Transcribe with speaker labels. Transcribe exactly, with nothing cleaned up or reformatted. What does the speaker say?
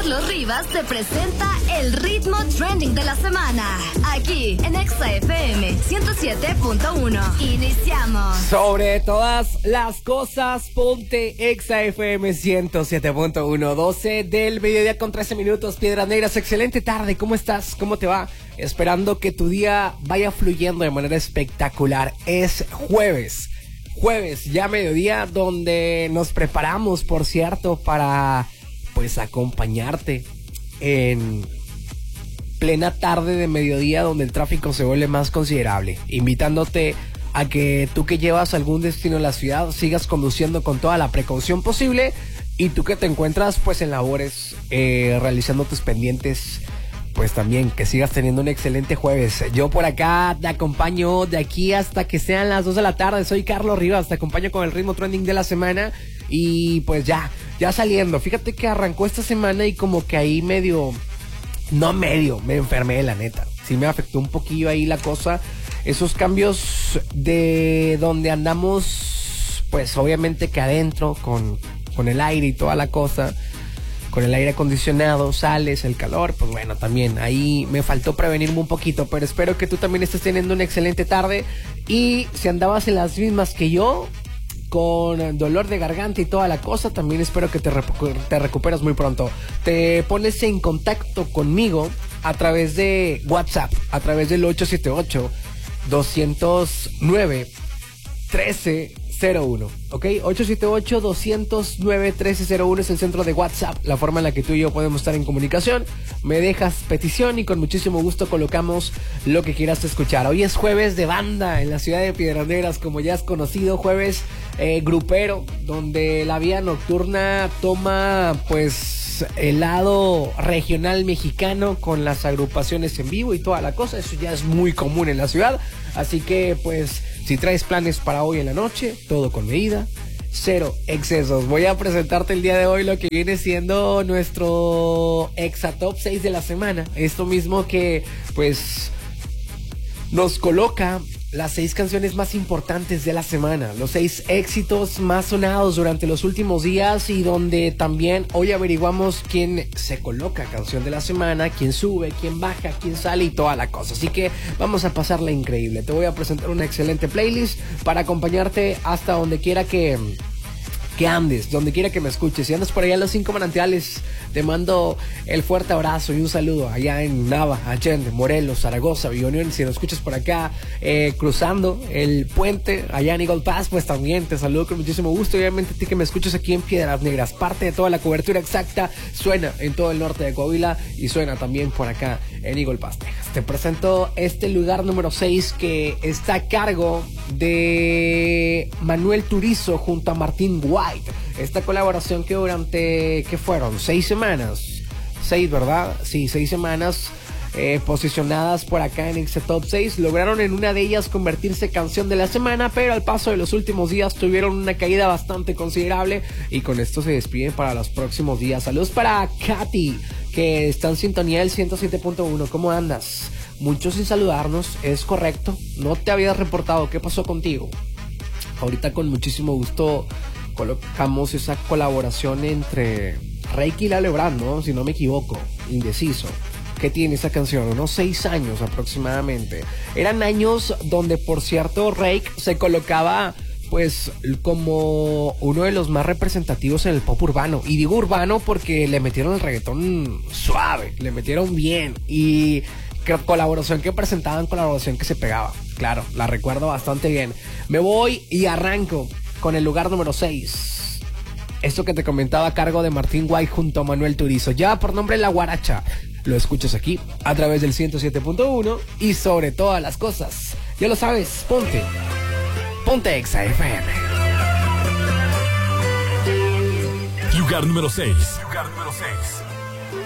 Speaker 1: Carlos Rivas te presenta el ritmo trending de la semana, aquí en Exa F M ciento siete punto uno. Iniciamos.
Speaker 2: Sobre todas las cosas, ponte Exa F M ciento siete punto uno, doce del mediodía con trece minutos, Piedras Negras. Excelente tarde, ¿cómo estás? ¿Cómo te va? Esperando que tu día vaya fluyendo de manera espectacular. Es jueves, jueves, ya mediodía, donde nos preparamos, por cierto, para pues acompañarte en plena tarde de mediodía, donde el tráfico se vuelve más considerable, invitándote a que tú que llevas algún destino en la ciudad sigas conduciendo con toda la precaución posible, y tú que te encuentras pues en labores, eh, realizando tus pendientes, pues también que sigas teniendo un excelente jueves. Yo por acá te acompaño de aquí hasta que sean las dos de la tarde. Soy Carlos Rivas, te acompaño con el ritmo trending de la semana. Y pues ya, ya saliendo. Fíjate que arrancó esta semana y como que ahí medio, no medio, me enfermé, la neta. Sí me afectó un poquillo ahí la cosa. Esos cambios de donde andamos, pues obviamente que adentro, con, con el aire y toda la cosa, con el aire acondicionado, sales, el calor, pues bueno, también ahí me faltó prevenirme un poquito, pero espero que tú también estés teniendo una excelente tarde. Y si andabas en las mismas que yo, con dolor de garganta y toda la cosa, también espero que te, recu- te recuperes muy pronto. Te pones en contacto conmigo a través de WhatsApp, a través del ocho siete ocho, dos cero nueve, uno tres cero uno, ¿ok? ocho siete ocho, dos cero nueve, uno tres cero uno es el centro de WhatsApp, la forma en la que tú y yo podemos estar en comunicación. Me dejas petición y con muchísimo gusto colocamos lo que quieras escuchar. Hoy es jueves de banda en la ciudad de Piedras Negras, como ya has conocido, jueves eh, grupero, donde la vida nocturna toma pues el lado regional mexicano con las agrupaciones en vivo y toda la cosa. Eso ya es muy común en la ciudad, así que pues si traes planes para hoy en la noche, todo con medida, cero excesos. Voy a presentarte el día de hoy lo que viene siendo nuestro Exa Top seis de la semana. Esto mismo que pues nos coloca las seis canciones más importantes de la semana, los seis éxitos más sonados durante los últimos días, y donde también hoy averiguamos quién se coloca canción de la semana, quién sube, quién baja, quién sale y toda la cosa. Así que vamos a pasarla increíble. Te voy a presentar una excelente playlist para acompañarte hasta donde quiera que... que andes, donde quiera que me escuches. Si andas por allá en los Cinco Manantiales, te mando el fuerte abrazo y un saludo allá en Nava, Allende, Morelos, Zaragoza, Villa Unión. Si nos escuchas por acá, eh, cruzando el puente allá en Eagle Pass, pues también te saludo con muchísimo gusto. Obviamente a ti que me escuchas aquí en Piedras Negras, parte de toda la cobertura exacta suena en todo el norte de Coahuila y suena también por acá en Eagle Pass, Texas. Te presento este lugar número seis, que está a cargo de Manuel Turizo junto a Martín White. Esta colaboración que durante, ¿qué fueron? Seis semanas. Seis, ¿verdad? Sí, seis semanas eh, posicionadas por acá en Exa Top seis. Lograron en una de ellas convertirse canción de la semana, pero al paso de los últimos días tuvieron una caída bastante considerable y con esto se despiden para los próximos días. Saludos para Katy, que está en sintonía del ciento siete punto uno. ¿Cómo andas? Mucho sin saludarnos, es correcto. No te habías reportado, ¿qué pasó contigo? Ahorita con muchísimo gusto colocamos esa colaboración entre Reiki y Lalo Ebrard, ¿no? Si no me equivoco, Indeciso. ¿Qué tiene esa canción? Unos seis años aproximadamente. Eran años donde, por cierto, Reiki se colocaba pues como uno de los más representativos en el pop urbano. Y digo urbano porque le metieron el reggaetón suave, le metieron bien. Y colaboración que presentaban, colaboración que se pegaba. Claro, la recuerdo bastante bien. Me voy y arranco con el lugar número seis. Esto que te comentaba a cargo de Martín White junto a Manuel Turizo. Ya por nombre La Guaracha. Lo escuchas aquí a través del ciento siete punto uno y sobre todas las cosas. Ya lo sabes, ponte. Ponte Exa F M.
Speaker 3: Lugar número seis. Lugar número seis.